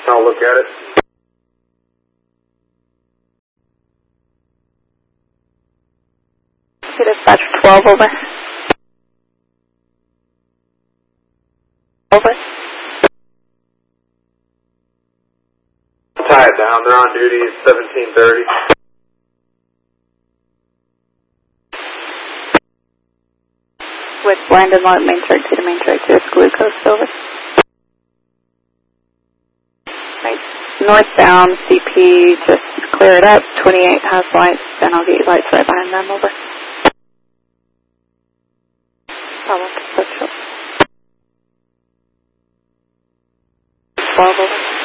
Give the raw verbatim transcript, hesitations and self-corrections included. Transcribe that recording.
I'll look at it. Dispatch twelve, over. Over. Tie it down. They're on duty at seventeen thirty. With Landon Lock, main track two to main track two, it's glucose, over. Right. Northbound, C P, just clear it up. twenty-eight has lights, then I'll get you lights right behind them, over. Problem, twelve, over.